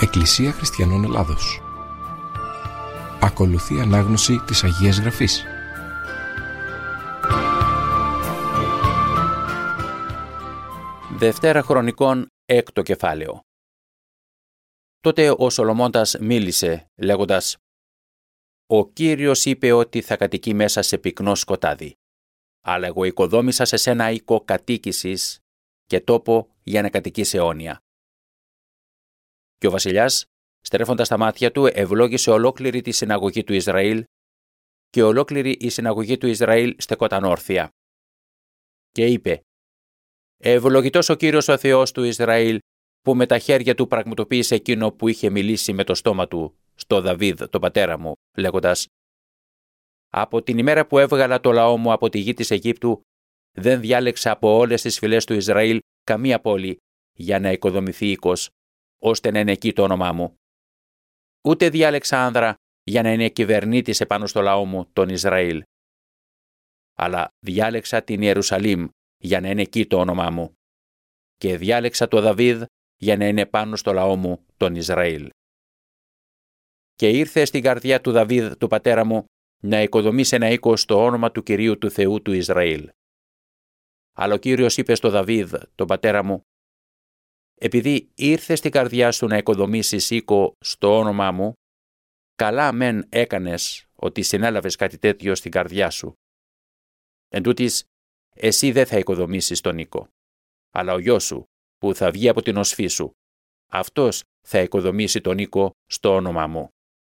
Εκκλησία Χριστιανών Ελλάδος. Ακολουθεί ανάγνωση της Αγίας Γραφής. Δευτέρα Χρονικών, 6ο κεφάλαιο. Τότε ο Σολομώντας μίλησε, λέγοντας: «Ο Κύριος είπε ότι θα κατοικεί μέσα σε πυκνό σκοτάδι. Αλλά εγώ οικοδόμησα σε σένα οίκο κατοίκησης και τόπο για να κατοικείς αιώνια». Και ο βασιλιάς, στρέφοντας τα μάτια του, ευλόγησε ολόκληρη τη συναγωγή του Ισραήλ, και ολόκληρη η συναγωγή του Ισραήλ στεκόταν όρθια. Και είπε: «Ευλογητός ο Κύριος ο Θεός του Ισραήλ, που με τα χέρια του πραγματοποίησε εκείνο που είχε μιλήσει με το στόμα του στο Δαβίδ, τον πατέρα μου, λέγοντας: Από την ημέρα που έβγαλα το λαό μου από τη γη της Αιγύπτου, δεν διάλεξα από όλες τις φυλές του Ισραήλ καμία πόλη για να οικοδομηθεί οίκος, ώστε να είναι εκεί το όνομά μου. Ούτε διάλεξα άνδρα για να είναι κυβερνήτης επάνω στο λαό μου, τον Ισραήλ. Αλλά διάλεξα την Ιερουσαλήμ για να είναι εκεί το όνομά μου. Και διάλεξα το Δαβίδ για να είναι πάνω στο λαό μου, τον Ισραήλ. Και ήρθε στην καρδιά του Δαβίδ, του πατέρα μου, να οικοδομήσει ένα οίκο στο όνομα του Κυρίου του Θεού του Ισραήλ. Αλλά ο Κύριος είπε στο Δαβίδ, τον πατέρα μου: επειδή ήρθε στην καρδιά σου να οικοδομήσεις οίκο στο όνομά μου, καλά μεν έκανες ότι συνέλαβες κάτι τέτοιο στην καρδιά σου. Εν τούτοις, εσύ δεν θα οικοδομήσεις τον οίκο, αλλά ο γιος σου, που θα βγει από την οσφή σου, αυτός θα οικοδομήσει τον οίκο στο όνομά μου».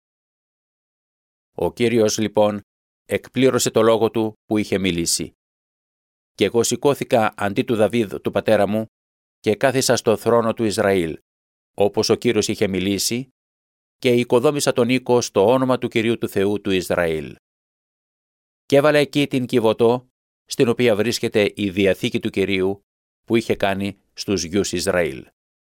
Ο Κύριος λοιπόν εκπλήρωσε το λόγο του που είχε μιλήσει. Και εγώ σηκώθηκα αντί του Δαβίδ του πατέρα μου και κάθισα στο θρόνο του Ισραήλ, όπως ο Κύριος είχε μιλήσει, και οικοδόμησα τον οίκο στο όνομα του Κυρίου του Θεού του Ισραήλ. Και έβαλα εκεί την Κιβωτό, στην οποία βρίσκεται η Διαθήκη του Κυρίου που είχε κάνει στους γιους Ισραήλ.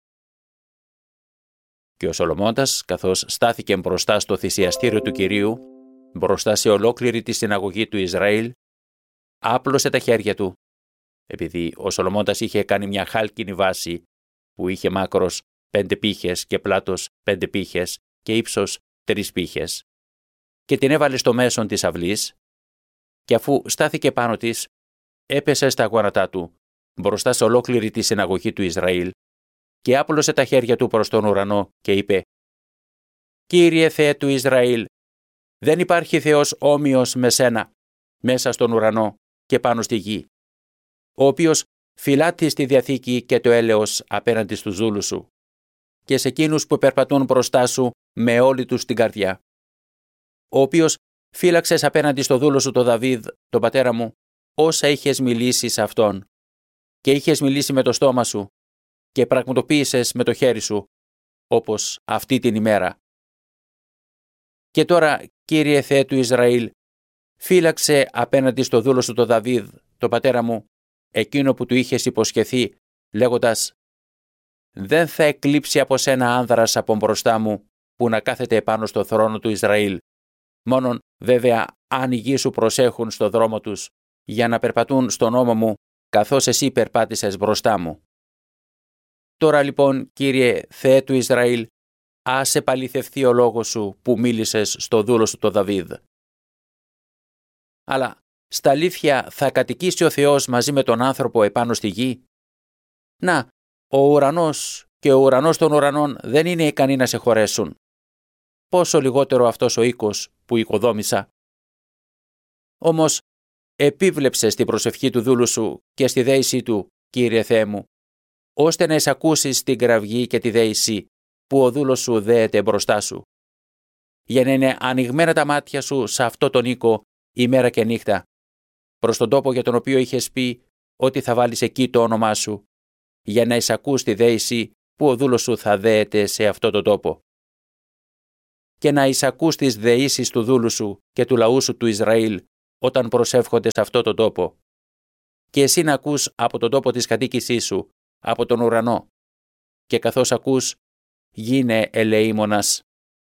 Και ο Σολομώντας, καθώς στάθηκε μπροστά στο θυσιαστήριο του Κυρίου, μπροστά σε ολόκληρη τη συναγωγή του Ισραήλ, άπλωσε τα χέρια του, επειδή ο Σολομώντας είχε κάνει μια χάλκινη βάση που είχε μάκρος 5 πύχες και πλάτος 5 πύχες και ύψος 3 πύχες, και την έβαλε στο μέσον της αυλής, και αφού στάθηκε πάνω της, έπεσε στα γόνατά του μπροστά σε ολόκληρη τη συναγωγή του Ισραήλ και άπλωσε τα χέρια του προς τον ουρανό και είπε: «Κύριε Θεέ του Ισραήλ, δεν υπάρχει Θεός όμοιος με σένα μέσα στον ουρανό και πάνω στη γη, ο οποίος φυλάττει στη Διαθήκη και το έλεος απέναντι στους δούλους σου και σε εκείνους που περπατούν μπροστά σου με όλη τους την καρδιά, ο οποίος φύλαξες απέναντι στο δούλο σου το Δαβίδ, τον πατέρα μου, όσα είχες μιλήσει σε αυτόν, και είχες μιλήσει με το στόμα σου και πραγματοποίησες με το χέρι σου, όπως αυτή την ημέρα. Και τώρα, Κύριε Θεέ του Ισραήλ, φύλαξε απέναντι στο δούλο σου το Δαβίδ, τον πατέρα μου, εκείνο που του είχες υποσχεθεί, λέγοντας: δεν θα εκλείψει από σένα άνδρας από μπροστά μου που να κάθεται επάνω στο θρόνο του Ισραήλ, μόνον βέβαια αν οι γη σου προσέχουν στο δρόμο τους για να περπατούν στον νόμο μου, καθώς εσύ περπάτησες μπροστά μου. Τώρα λοιπόν, Κύριε Θεέ του Ισραήλ, ας επαληθευθεί ο λόγος σου που μίλησες στο δούλο σου το Δαβίδ. Αλλά στα αλήθεια θα κατοικήσει ο Θεός μαζί με τον άνθρωπο επάνω στη γη? Να, ο ουρανός και ο ουρανός των ουρανών δεν είναι ικανοί να σε χωρέσουν. Πόσο λιγότερο αυτός ο οίκος που οικοδόμησα. Όμως επίβλεψες την προσευχή του δούλου σου και στη δέησή του, Κύριε Θεέ μου, ώστε να εισακούσεις την κραυγή και τη δέηση που ο δούλος σου δέεται μπροστά σου, για να είναι ανοιγμένα τα μάτια σου σε αυτό τον οίκο ημέρα και νύχτα, προς τον τόπο για τον οποίο είχες πει ότι θα βάλεις εκεί το όνομά σου, για να εισακούς τη δέηση που ο δούλος σου θα δέεται σε αυτό τον τόπο. Και να εισακούς τις δεήσεις του δούλου σου και του λαού σου του Ισραήλ όταν προσεύχονται σε αυτό τον τόπο. Και εσύ να ακούς από τον τόπο της κατοίκησής σου, από τον ουρανό. Και καθώς ακούς, γίνε ελεήμονας.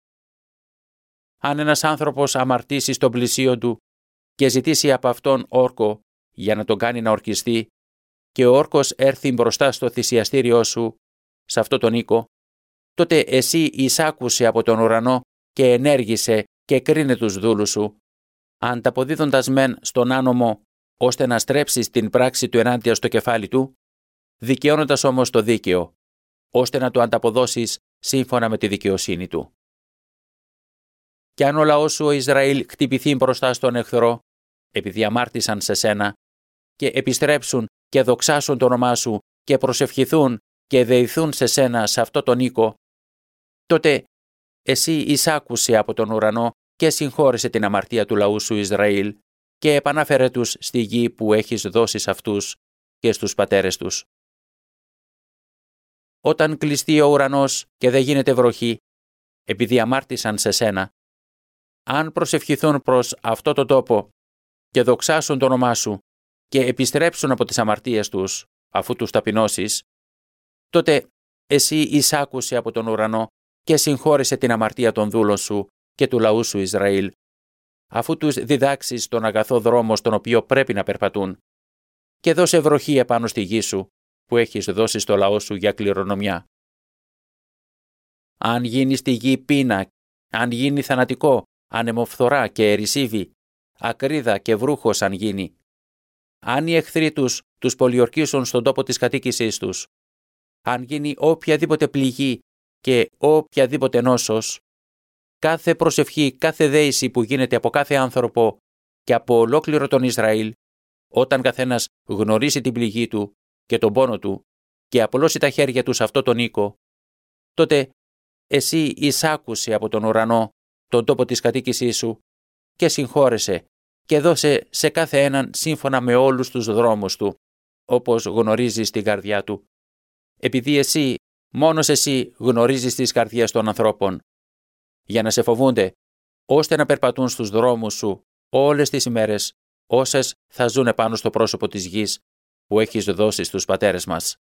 Αν ένας άνθρωπος αμαρτήσει στον πλησίον του και ζητήσει από αυτόν όρκο για να τον κάνει να ορκιστεί, και ο όρκος έρθει μπροστά στο θυσιαστήριό σου, σε αυτό τον οίκο, τότε εσύ εισάκουσε από τον ουρανό και ενέργησε και κρίνε τους δούλους σου, ανταποδίδοντας μεν στον άνομο, ώστε να στρέψεις την πράξη του ενάντια στο κεφάλι του, δικαιώνοντας όμως το δίκαιο, ώστε να του ανταποδώσεις σύμφωνα με τη δικαιοσύνη του. Κι αν ο λαός σου ο Ισραήλ χτυπηθεί μπροστά στον εχθρό, επειδή αμάρτησαν σε σένα, και επιστρέψουν και δοξάσουν το όνομά σου και προσευχηθούν και δεηθούν σε σένα σε αυτό τον οίκο, τότε εσύ εισάκουσε από τον ουρανό και συγχώρεσε την αμαρτία του λαού σου Ισραήλ και επανάφερε τους στη γη που έχεις δώσει σε αυτούς και στους πατέρες τους. Όταν κλειστεί ο ουρανός και δεν γίνεται βροχή, επειδή αμάρτησαν σε σένα, αν προσευχηθούν προς αυτό το τόπο και δοξάσουν το όνομά σου και επιστρέψουν από τις αμαρτίες τους, αφού τους ταπεινώσεις, τότε εσύ εισάκουσε από τον ουρανό και συγχώρεσε την αμαρτία των δούλων σου και του λαού σου Ισραήλ, αφού τους διδάξεις τον αγαθό δρόμο στον οποίο πρέπει να περπατούν, και δώσε βροχή επάνω στη γη σου, που έχεις δώσει στο λαό σου για κληρονομιά. Αν γίνει στη γη πείνα, αν γίνει θανατικό, ανεμοφθορά και ερησίβη, ακρίδα και βρούχος αν γίνει, αν οι εχθροί τους πολιορκήσουν στον τόπο της κατοίκησής τους, αν γίνει οποιαδήποτε πληγή και οποιαδήποτε νόσος, κάθε προσευχή, κάθε δέηση που γίνεται από κάθε άνθρωπο και από ολόκληρο τον Ισραήλ, όταν καθένας γνωρίσει την πληγή του και τον πόνο του και απλώσει τα χέρια του σε αυτό τον οίκο, τότε εσύ εισάκουσε από τον ουρανό τον τόπο της κατοίκησής σου και συγχώρεσε και δώσε σε κάθε έναν σύμφωνα με όλους τους δρόμους του, όπως γνωρίζεις την καρδιά του, επειδή εσύ, μόνος εσύ γνωρίζεις τις καρδιές των ανθρώπων, για να σε φοβούνται, ώστε να περπατούν στους δρόμους σου όλες τις ημέρες, όσες θα ζουν πάνω στο πρόσωπο της γης που έχεις δώσει στους πατέρες μας.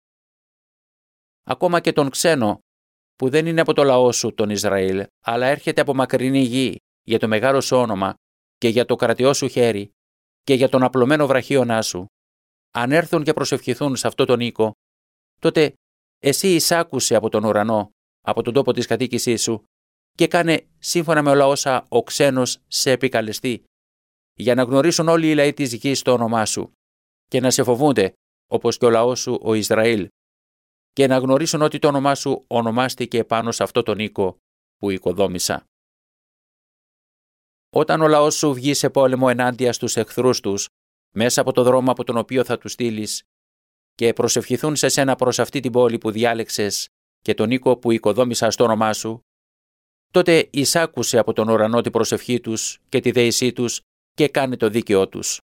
Ακόμα και τον ξένο, που δεν είναι από το λαό σου τον Ισραήλ, αλλά έρχεται από μακρινή γη για το μεγάλο σου όνομα και για το κρατιό σου χέρι και για τον απλωμένο βραχίονά σου, αν έρθουν και προσευχηθούν σε αυτό τον οίκο, τότε εσύ εισάκουσε από τον ουρανό, από τον τόπο της κατοίκησής σου, και κάνε σύμφωνα με όλα όσα ο ξένος σε επικαλεστεί, για να γνωρίσουν όλοι οι λαοί της γης το όνομά σου και να σε φοβούνται, όπως και ο λαός σου ο Ισραήλ, και να γνωρίσουν ότι το όνομά σου ονομάστηκε πάνω σε αυτό τον οίκο που οικοδόμησα. Όταν ο λαός σου βγει σε πόλεμο ενάντια στους εχθρούς τους, μέσα από το δρόμο από τον οποίο θα τους στείλεις, και προσευχηθούν σε σένα προς αυτή την πόλη που διάλεξες και τον οίκο που οικοδόμησα στο όνομά σου, τότε εισάκουσε από τον ουρανό την προσευχή τους και τη δέησή τους και κάνε το δίκαιό τους.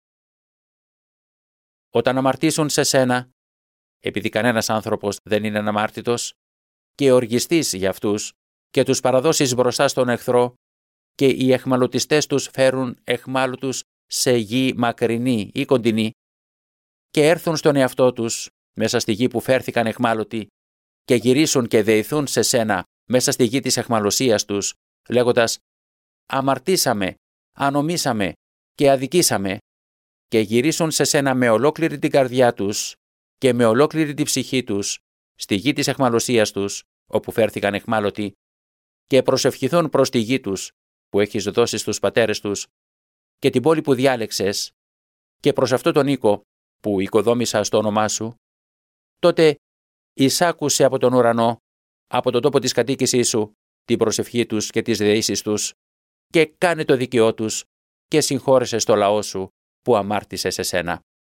Όταν αμαρτήσουν σε σένα, επειδή κανένας άνθρωπος δεν είναι αναμάρτητος, και οργιστείς για αυτούς και τους παραδώσεις μπροστά στον εχθρό, και οι εχμαλωτιστές τους φέρουν εχμάλωτους σε γη μακρινή ή κοντινή, και έρθουν στον εαυτό τους μέσα στη γη που φέρθηκαν εχμάλωτοι, και γυρίσουν και δεηθούν σε σένα μέσα στη γη της εχμαλωσίας τους, λέγοντας «Αμαρτήσαμε, ανομήσαμε και αδικήσαμε», και γυρίσουν σε σένα με ολόκληρη την καρδιά τους και με ολόκληρη την ψυχή τους στη γη της εχμαλωσίας τους, όπου φέρθηκαν εχμάλωτοι, και προσευχηθούν προς τη γη τους που έχεις δώσει στους πατέρες τους και την πόλη που διάλεξες και προς αυτό τον οίκο που οικοδόμησα στο όνομά σου, τότε εισάκουσε από τον ουρανό, από τον τόπο της κατοίκησής σου, την προσευχή τους και τις δεήσεις τους, και κάνε το δίκαιό τους και συγχώρεσε στο λαό σου που αμάρτησε σε σένα.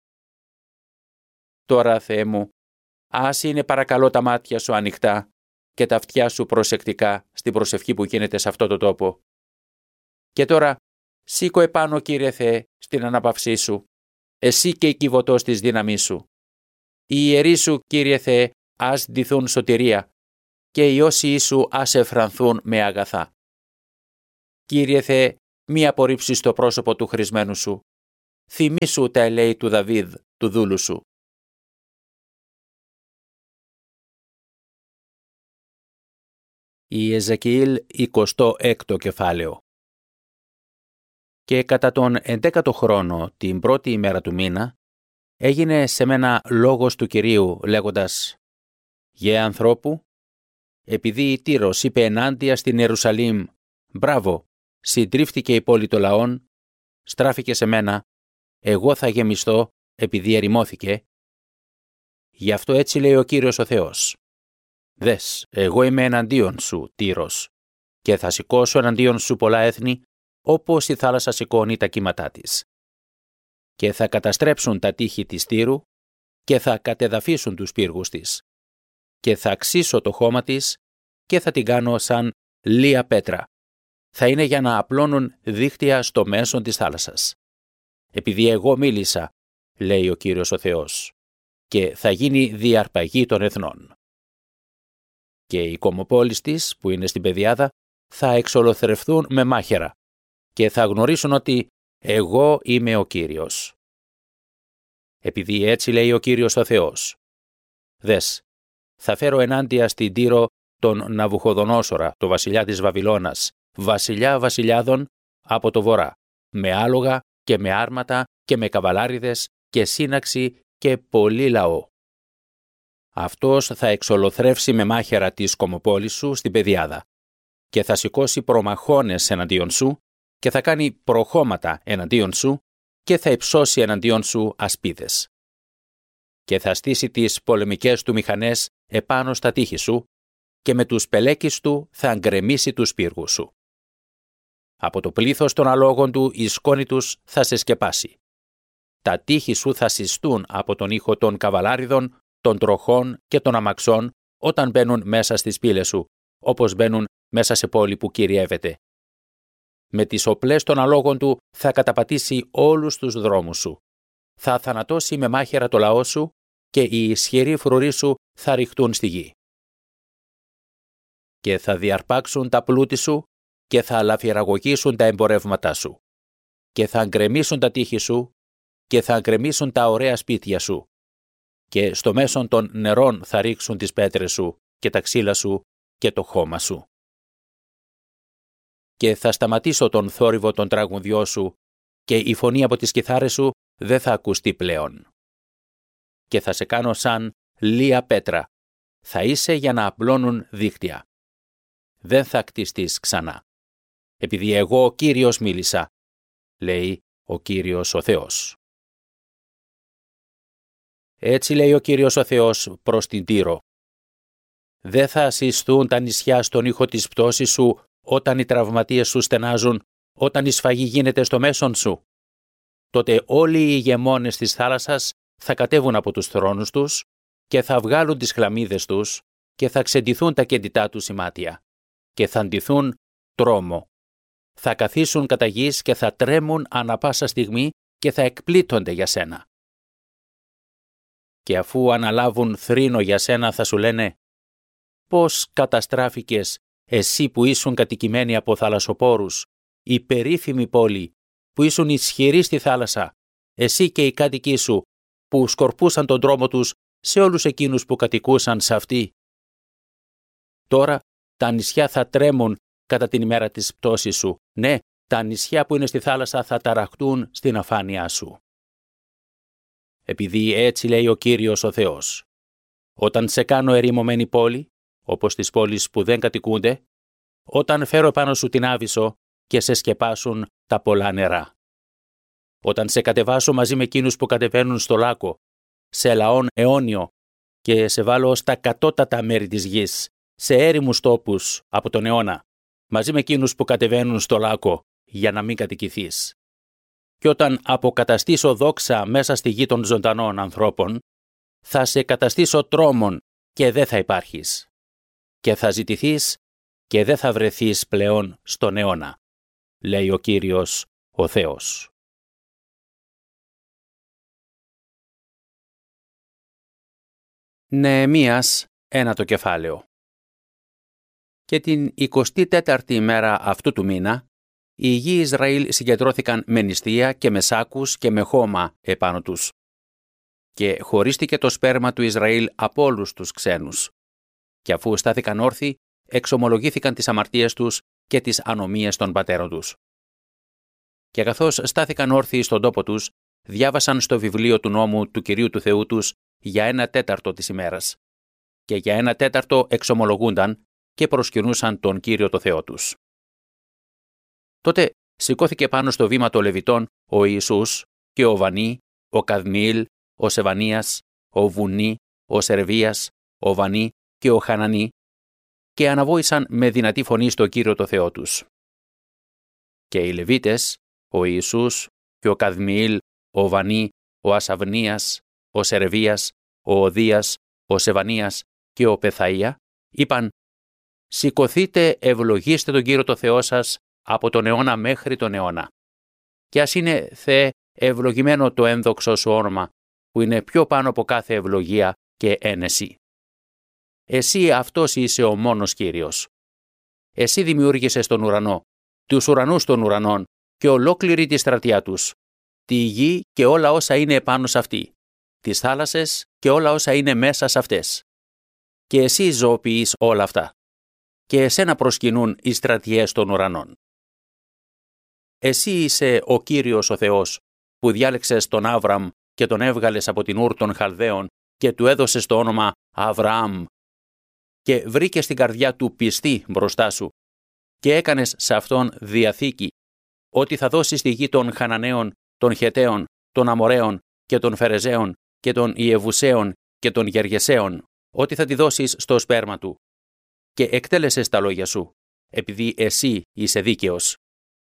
Τώρα, Θεέ μου, ας είναι παρακαλώ τα μάτια σου ανοιχτά και τα αυτιά σου προσεκτικά στην προσευχή που γίνεται σε αυτό το τόπο. Και τώρα, σήκω επάνω, Κύριε Θεέ, στην αναπαυσή σου, εσύ και η κυβωτός της δύναμής σου. Οι ιεροί σου, Κύριε Θεέ, ας ντυθούν σωτηρία και οι όσοι σου ας εφρανθούν με αγαθά. Κύριε Θεέ, μη απορρίψεις το πρόσωπο του χρησμένου σου. Θυμήσου τα ελέη του Δαβίδ, του δούλου σου. Η Εζεκιήλ 26ο κεφάλαιο. Και κατά τον 11ο χρόνο, την πρώτη ημέρα του μήνα, έγινε σε μένα λόγος του Κυρίου, λέγοντας «Γε ανθρώπου, επειδή η Τύρος είπε ενάντια στην Ιερουσαλήμ «Μπράβο, συντρίφτηκε η πόλη των λαών, στράφηκε σε μένα, εγώ θα γεμιστώ επειδή ερημώθηκε». Γι' αυτό έτσι λέει ο Κύριος ο Θεός. «Δες, εγώ είμαι εναντίον σου, Τύρος, και θα σηκώσω εναντίον σου πολλά έθνη, όπως η θάλασσα σηκώνει τα κύματά της. Και θα καταστρέψουν τα τείχη της Τύρου και θα κατεδαφίσουν τους πύργους της. Και θα αξίσω το χώμα της και θα την κάνω σαν λία πέτρα. Θα είναι για να απλώνουν δίχτυα στο μέσον της θάλασσας. Επειδή εγώ μίλησα, λέει ο Κύριος ο Θεός, και θα γίνει διαρπαγή των εθνών. Και οι κομοπόλεις της, που είναι στην πεδιάδα, θα εξολοθρευθούν με μάχαιρα και θα γνωρίσουν ότι εγώ είμαι ο Κύριος. Επειδή έτσι λέει ο Κύριος ο Θεός. Δες, θα φέρω ενάντια στην Τύρο τον Ναβουχοδονόσορα, το βασιλιά της Βαβυλώνας, βασιλιά βασιλιάδων από το βορρά, με άλογα και με άρματα και με καβαλάριδες και σύναξη και πολύ λαό. Αυτός θα εξολοθρεύσει με μάχαιρα της κομοπόλης σου στην πεδιάδα και θα σηκώσει προμαχώνες εναντίον σου και θα κάνει προχώματα εναντίον σου και θα υψώσει εναντίον σου ασπίδες. Και θα στήσει τις πολεμικές του μηχανές επάνω στα τείχη σου και με τους πελέκεις του θα γκρεμίσει τους πύργους σου. Από το πλήθος των αλόγων του η σκόνη τους θα σε σκεπάσει. Τα τείχη σου θα συστούν από τον ήχο των καβαλάριδων, των τροχών και των αμαξών όταν μπαίνουν μέσα στις πύλες σου, όπως μπαίνουν μέσα σε πόλη που κυριεύεται. Με τις οπλές των αλόγων του θα καταπατήσει όλους τους δρόμους σου. Θα θανατώσει με μάχαιρα το λαό σου και οι ισχυροί φρουροί σου θα ρηχτούν στη γη. Και θα διαρπάξουν τα πλούτη σου και θα λαφυραγωγήσουν τα εμπορεύματά σου. Και θα γκρεμίσουν τα τείχη σου και θα γκρεμίσουν τα ωραία σπίτια σου. Και στο μέσον των νερών θα ρίξουν τις πέτρες σου και τα ξύλα σου και το χώμα σου. Και θα σταματήσω τον θόρυβο των τραγουδιών σου και η φωνή από τις κιθάρες σου δεν θα ακουστεί πλέον. Και θα σε κάνω σαν λία πέτρα. Θα είσαι για να απλώνουν δίχτυα. Δεν θα κτιστείς ξανά. Επειδή εγώ ο Κύριος μίλησα, λέει ο Κύριος ο Θεός. Έτσι λέει ο Κύριος ο Θεός προς την Τύρο. Δεν θα ασυσθούν τα νησιά στον ήχο της πτώσης σου όταν οι τραυματίες σου στενάζουν, όταν η σφαγή γίνεται στο μέσον σου. Τότε όλοι οι ηγεμόνες της θάλασσας θα κατέβουν από τους θρόνους τους και θα βγάλουν τις χλαμίδες τους και θα ξεντηθούν τα κεντητά τους σημάτια και θα ντυθούν τρόμο. Θα καθίσουν κατά γης και θα τρέμουν ανα πάσα στιγμή και θα εκπλήττονται για σένα. Και αφού αναλάβουν θρήνο για σένα θα σου λένε «Πώς καταστράφηκες εσύ που ήσουν κατοικημένοι από θαλασσοπόρους, η περίφημη πόλη που ήσουν ισχυροί στη θάλασσα, εσύ και οι κάτοικοί σου που σκορπούσαν τον δρόμο τους σε όλους εκείνους που κατοικούσαν σε αυτή. Τώρα τα νησιά θα τρέμουν κατά την ημέρα της πτώσης σου. Ναι, τα νησιά που είναι στη θάλασσα θα ταραχτούν στην αφάνειά σου. Επειδή έτσι λέει ο Κύριος ο Θεός. Όταν σε κάνω ερημωμένη πόλη, όπως τις πόλεις που δεν κατοικούνται, όταν φέρω επάνω σου την Άβυσσο και σε σκεπάσουν τα πολλά νερά. Όταν σε κατεβάσω μαζί με εκείνους που κατεβαίνουν στο Λάκκο, σε λαόν αιώνιο και σε βάλω στα κατώτατα μέρη της γης, σε έρημους τόπους από τον αιώνα, μαζί με εκείνους που κατεβαίνουν στο Λάκκο για να μην κατοικηθείς. Και όταν αποκαταστήσω δόξα μέσα στη γη των ζωντανών ανθρώπων, θα σε καταστήσω τρόμον και δεν θα υπάρχεις. Και θα ζητηθείς και δεν θα βρεθείς πλέον στον αιώνα, λέει ο Κύριος ο Θεός. Νεεμίας 1 κεφάλαιο. Και την 24η ημέρα αυτού του μήνα, οι γη Ισραήλ συγκεντρώθηκαν με νηστεία και με σάκους και με χώμα επάνω τους. Και χωρίστηκε το σπέρμα του Ισραήλ από όλους τους ξένους. Και αφού στάθηκαν όρθιοι, εξομολογήθηκαν τις αμαρτίες τους και τις ανομίες των πατέρων τους. Και καθώς στάθηκαν όρθιοι στον τόπο τους, διάβασαν στο βιβλίο του νόμου του Κυρίου του Θεού τους για 1/4 της ημέρας. Και για 1/4 εξομολογούνταν και προσκυνούσαν τον Κύριο το Θεό τους. Τότε σηκώθηκε πάνω στο βήμα των Λεβιτών ο Ιησούς και ο Βανί, ο Καδμιήλ, ο Σεβανίας, ο Βουνί, ο Σερβίας, ο Βανί και ο Χανανί και αναβόησαν με δυνατή φωνή στο Κύριο το Θεό τους. Και οι Λεβίτες, ο Ιησούς και ο Καδμιήλ, ο Βανί, ο Ασαβνίας, ο Σερβίας, ο Οδίας, ο Σεβανίας και ο Πεθαΐα, είπαν «Σηκωθείτε, ευλογήστε τον Κύριο το Θεό σας από τον αιώνα μέχρι τον αιώνα. Και ας είναι, Θεέ, ευλογημένο το ένδοξο σου όνομα, που είναι πιο πάνω από κάθε ευλογία και ένεση. Εσύ αυτός είσαι ο μόνος Κύριος. Εσύ δημιούργησες τον ουρανό, τους ουρανούς των ουρανών και ολόκληρη τη στρατιά τους, τη γη και όλα όσα είναι επάνω σε αυτή, τις θάλασσες και όλα όσα είναι μέσα σε αυτές. Και εσύ ζωοποιείς όλα αυτά. Και εσένα προσκυνούν οι στρατιές των ουρανών. Εσύ είσαι ο Κύριος ο Θεός, που διάλεξες τον Άβραμ και τον έβγαλες από την Ούρ των Χαλδαίων και του έδωσες το όνομα Αβραάμ. Και βρήκες την καρδιά του πιστή μπροστά σου και έκανες σε αυτόν διαθήκη ότι θα δώσεις τη γη των Χαναναίων, των Χεταίων, των Αμοραίων και των Φερεζαίων και των Ιεβουσαίων και των Γεργεσαίων, ότι θα τη δώσεις στο σπέρμα του. Και εκτέλεσες τα λόγια σου, επειδή εσύ είσαι δίκαιος.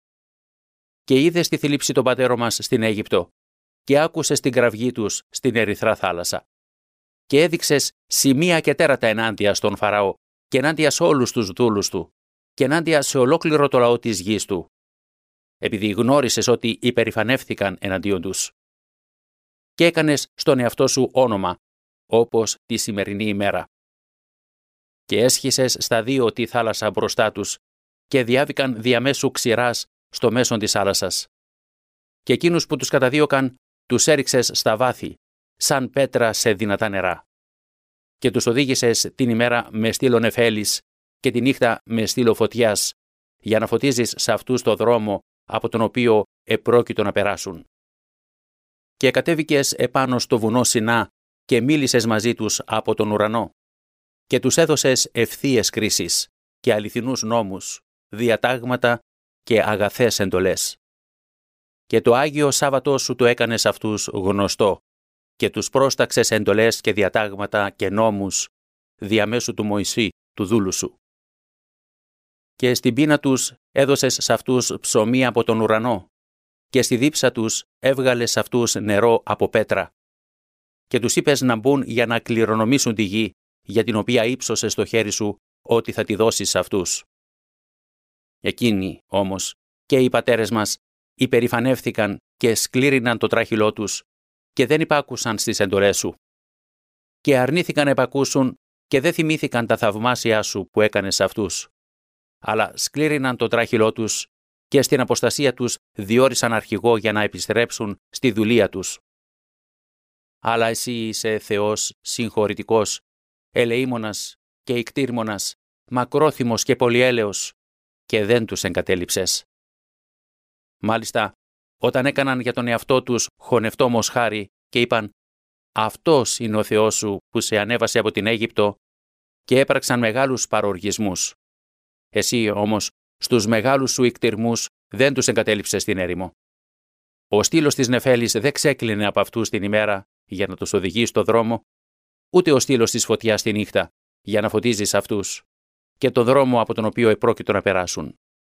Και είδες τη θλίψη των πατέρων μας στην Αίγυπτο και άκουσες την κραυγή τους στην Ερυθρά θάλασσα. Και έδειξες σημεία και τέρατα ενάντια στον Φαραώ και ενάντια σε όλους τους δούλους του και ενάντια σε ολόκληρο το λαό της γης του, επειδή γνώρισες ότι υπερηφανεύθηκαν εναντίον τους. Και έκανες στον εαυτό σου όνομα, όπως τη σημερινή ημέρα. Και έσχισες στα δύο τη θάλασσα μπροστά τους και διάβηκαν διαμέσου ξηράς στο μέσον της θάλασσας. Και εκείνους που τους καταδίωκαν τους έριξες στα βάθη, σαν πέτρα σε δυνατά νερά. Και τους οδήγησες την ημέρα με στήλο νεφέλης και τη νύχτα με στήλο φωτιάς, για να φωτίζεις σε αυτούς το δρόμο από τον οποίο επρόκειτο να περάσουν. Και κατέβηκες επάνω στο βουνό Σινά και μίλησες μαζί τους από τον ουρανό. Και τους έδωσες ευθείες κρίσεις και αληθινούς νόμους, διατάγματα και αγαθές εντολές. Και το Άγιο Σάββατο σου το έκανες αυτούς γνωστό και τους πρόσταξες εντολές και διατάγματα και νόμους διαμέσου του Μωυσή, του δούλου σου. Και στην πείνα τους έδωσες σε αυτούς ψωμί από τον ουρανό και στη δίψα τους έβγαλες σε αυτούς νερό από πέτρα. Και τους είπες να μπουν για να κληρονομήσουν τη γη, για την οποία ύψωσες το χέρι σου ότι θα τη δώσεις σε αυτούς. Εκείνοι, όμως, και οι πατέρες μας υπερηφανεύθηκαν και σκλήριναν το τράχυλό τους και δεν υπάκουσαν στις εντολές σου. Και αρνήθηκαν να υπακούσουν και δεν θυμήθηκαν τα θαυμάσια σου που έκανες σε αυτούς. Αλλά σκλήριναν το τράχυλό τους και στην αποστασία τους διόρισαν αρχηγό για να επιστρέψουν στη δουλεία τους. Αλλά εσύ είσαι Θεός συγχωρητικός, ελεήμονας και ικτήρμονας, μακρόθυμος και πολυέλεος, και δεν τους εγκατέλειψες. Μάλιστα, όταν έκαναν για τον εαυτό τους χωνευτό μοσχάρι και είπαν «Αυτός είναι ο Θεός σου που σε ανέβασε από την Αίγυπτο», και έπραξαν μεγάλους παροργισμούς. Εσύ όμως στους μεγάλους σου ικτυρμούς δεν τους εγκατέλειψες στην έρημο. Ο στήλος της νεφέλης δεν ξέκλεινε από αυτούς την ημέρα για να τους οδηγεί στο δρόμο, ούτε ο στήλος της φωτιάς τη νύχτα για να φωτίζεις αυτούς και το δρόμο από τον οποίο επρόκειτο να περάσουν.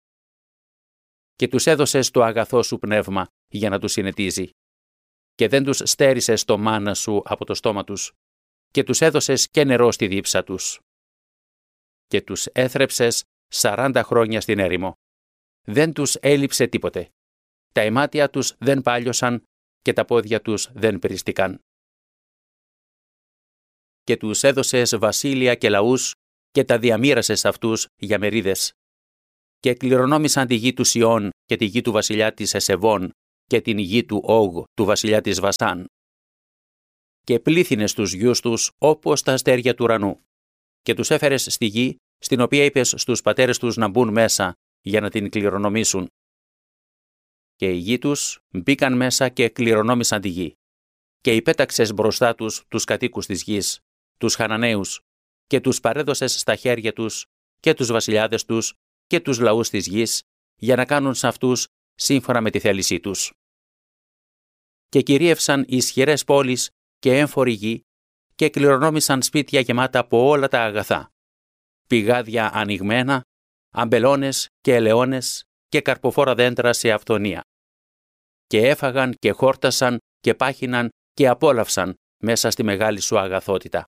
Και τους έδωσες το αγαθό σου πνεύμα για να τους συνετίζει και δεν τους στέρισες το μάνα σου από το στόμα τους και τους έδωσες και νερό στη δίψα τους. Και τους έθρεψες 40 χρόνια στην έρημο. Δεν τους έλειψε τίποτε. Τα αιμάτια τους δεν πάλιωσαν και τα πόδια τους δεν περιστήκαν. Και τους έδωσες βασίλεια και λαούς και τα διαμοίρασες αυτούς για μερίδες. Και κληρονόμησαν τη γη του Σιών και τη γη του βασιλιά της Εσεβών και την γη του Όγ του βασιλιά της Βασάν. Και πλήθυνες τους γιους τους όπως τα αστέρια του ουρανού. Και τους έφερες στη γη, στην οποία είπες στους πατέρες τους να μπουν μέσα για να την κληρονομήσουν. Και οι γη τους μπήκαν μέσα και κληρονόμησαν τη γη. Και υπέταξες μπροστά τους κατοίκους της γης, τους Χαναναίους, και τους παρέδωσες στα χέρια τους και τους βασιλιάδες τους και τους λαούς της γης, για να κάνουν σε αυτούς σύμφωνα με τη θέλησή τους. Και κυρίευσαν ισχυρές πόλεις και έμφορη γη και κληρονόμησαν σπίτια γεμάτα από όλα τα αγαθά, πηγάδια ανοιγμένα, αμπελώνες και ελαιώνες και καρποφόρα δέντρα σε αυθονία. Και έφαγαν και χόρτασαν και πάχυναν και απόλαυσαν μέσα στη μεγάλη σου αγαθότητα.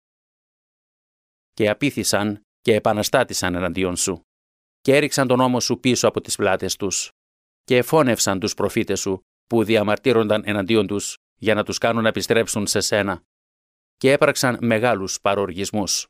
Και απήθησαν και επαναστάτησαν εναντίον σου και έριξαν τον νόμο σου πίσω από τις πλάτες τους και εφώνευσαν τους προφήτες σου που διαμαρτύρονταν εναντίον τους για να τους κάνουν να επιστρέψουν σε σένα και έπραξαν μεγάλους παροργισμούς.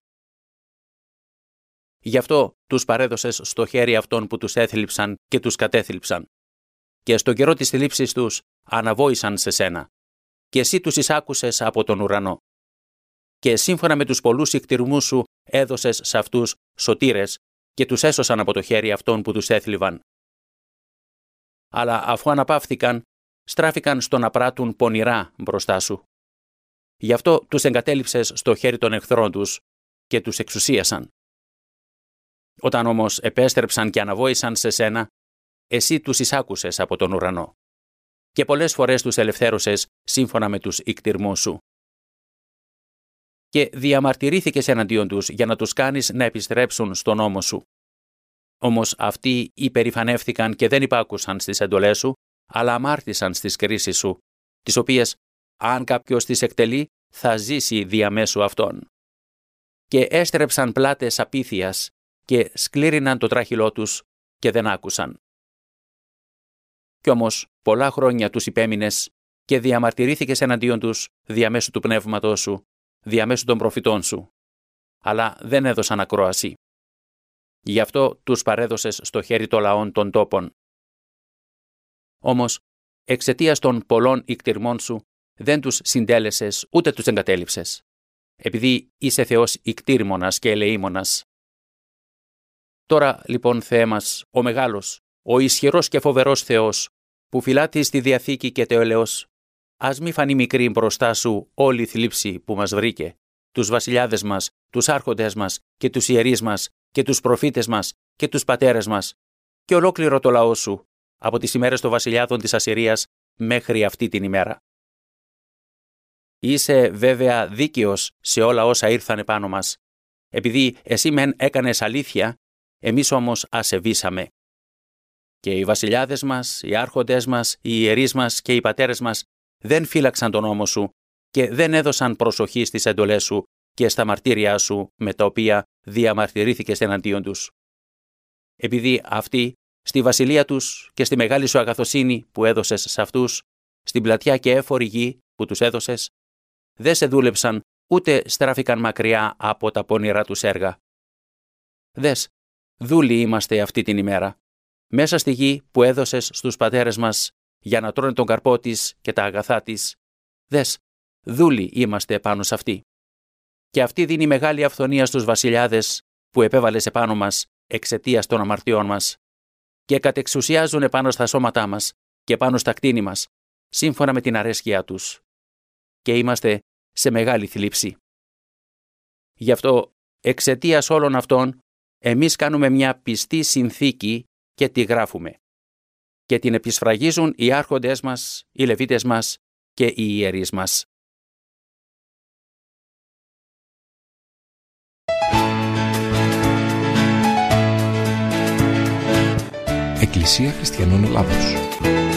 Γι' αυτό τους παρέδωσες στο χέρι αυτών που τους έθλιψαν και τους κατέθλιψαν και στον καιρό της θλίψης τους αναβόησαν σε σένα και εσύ τους εισάκουσες από τον ουρανό. Και σύμφωνα με τους πολλούς ικτηρμούς σου έδωσες σε αυτούς σωτήρες και τους έσωσαν από το χέρι αυτών που τους έθλιβαν. Αλλά αφού αναπαύθηκαν, στράφηκαν στο να πράττουν πονηρά μπροστά σου. Γι' αυτό τους εγκατέλειψες στο χέρι των εχθρών τους και τους εξουσίασαν. Όταν όμως επέστρεψαν και αναβόησαν σε σένα, εσύ τους εισάκουσες από τον ουρανό και πολλές φορές τους ελευθέρωσες σύμφωνα με τους ικτηρμούς σου. Και διαμαρτυρήθηκες εναντίον τους για να τους κάνεις να επιστρέψουν στον νόμο σου. Όμως αυτοί υπερηφανεύθηκαν και δεν υπάκουσαν στις εντολές σου, αλλά αμάρτησαν στις κρίσεις σου, τις οποίες, αν κάποιος τις εκτελεί, θα ζήσει διαμέσου αυτών. Και έστρεψαν πλάτες απίθειας και σκλήριναν το τράχυλό τους και δεν άκουσαν. Κι όμως πολλά χρόνια τους υπέμεινες και διαμαρτυρήθηκες εναντίον τους διαμέσου του πνεύματός σου, διαμέσου των προφητών σου, αλλά δεν έδωσαν ακρόαση. Γι' αυτό τους παρέδωσες στο χέρι των λαών των τόπων. Όμως, εξαιτίας των πολλών ικτηρμών σου, δεν τους συντέλεσες ούτε τους εγκατέλειψες, επειδή είσαι Θεός ικτήρμονας και ελεήμονας. Τώρα, λοιπόν, Θεέ μας, ο μεγάλος, ο ισχυρός και φοβερός Θεός, που φυλάττει στη Διαθήκη και το έλεος, ας μη φανεί μικρή μπροστά σου όλη η θλίψη που μας βρήκε, τους βασιλιάδες μας, τους άρχοντες μας και τους ιερείς μας και τους προφήτες μας και τους πατέρες μας και ολόκληρο το λαό σου, από τις ημέρες των βασιλιάδων της Ασσυρίας μέχρι αυτή την ημέρα. Είσαι βέβαια δίκαιος σε όλα όσα ήρθαν επάνω μας, επειδή εσύ μεν έκανες αλήθεια, εμείς όμως ασεβήσαμε. Και οι βασιλιάδες μας, οι άρχοντες μας, οι ιερείς μας και οι πατέρες μας δεν φύλαξαν τον νόμο σου και δεν έδωσαν προσοχή στις εντολές σου και στα μαρτύρια σου με τα οποία διαμαρτυρήθηκες εναντίον τους. Επειδή αυτοί, στη βασιλεία τους και στη μεγάλη σου αγαθοσύνη που έδωσες σε αυτούς, στην πλατιά και έφορη γη που τους έδωσες, δεν σε δούλεψαν ούτε στράφηκαν μακριά από τα πονηρά τους έργα. Δες, δούλοι είμαστε αυτή την ημέρα, μέσα στη γη που έδωσες στους πατέρες μας για να τρώνε τον καρπό της και τα αγαθά της. Δες, δούλοι είμαστε πάνω σε αυτή. Και αυτή δίνει μεγάλη αυθονία στους βασιλιάδες που επέβαλες επάνω μας εξαιτίας των αμαρτιών μας και κατεξουσιάζουν επάνω στα σώματά μας και πάνω στα κτίνη μας, σύμφωνα με την αρέσκειά τους. Και είμαστε σε μεγάλη θλίψη. Γι' αυτό, εξαιτίας όλων αυτών, εμείς κάνουμε μια πιστή συνθήκη και τη γράφουμε. Και την επισφραγίζουν οι άρχοντες μας, οι Λεβίτες μας και οι ιερείς μας. Εκκλησία Χριστιανών Ελλάδος.